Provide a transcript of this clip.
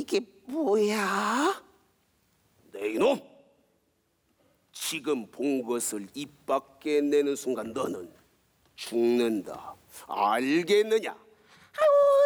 이게 뭐야? 네 이놈, 지금 본 것을 입 밖에 내는 순간 너는 죽는다. 알겠느냐? 아유,